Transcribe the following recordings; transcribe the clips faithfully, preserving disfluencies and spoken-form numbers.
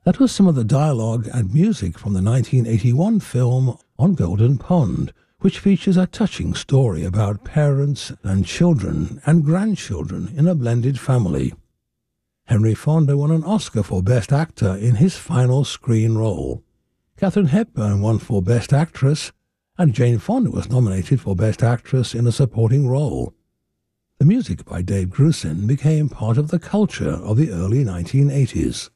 That was some of the dialogue and music from the nineteen eighty-one film On Golden Pond, which features a touching story about parents and children and grandchildren in a blended family. Henry Fonda won an Oscar for Best Actor in his final screen role. Katharine Hepburn won for Best Actress, and Jane Fonda was nominated for Best Actress in a Supporting Role. The music by Dave Grusin became part of the culture of the early nineteen eighties.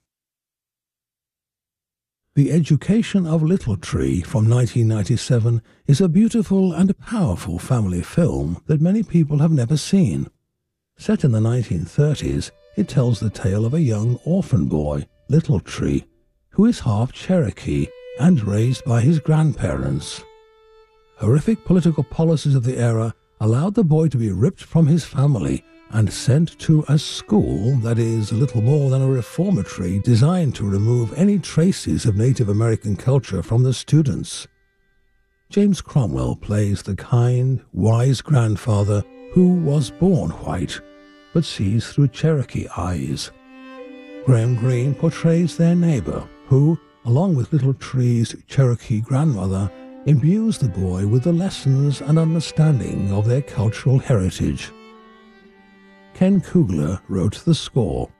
The Education of Little Tree from nineteen ninety-seven is a beautiful and powerful family film that many people have never seen. Set in the nineteen thirties, it tells the tale of a young orphan boy, Little Tree, who is half Cherokee and raised by his grandparents. Horrific political policies of the era allowed the boy to be ripped from his family and sent to a school that is little more than a reformatory designed to remove any traces of Native American culture from the students. James Cromwell plays the kind, wise grandfather who was born white, but sees through Cherokee eyes. Graham Greene portrays their neighbor, who, along with Little Tree's Cherokee grandmother, imbues the boy with the lessons and understanding of their cultural heritage. Ken Coogler wrote the score.